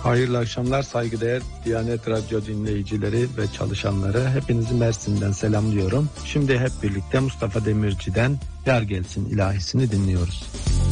Hayırlı akşamlar saygıdeğer Diyanet Radyo dinleyicileri ve çalışanları. Hepinizi Mersin'den selamlıyorum. Şimdi hep birlikte Mustafa Demirci'den Yar Gelsin ilahisini dinliyoruz.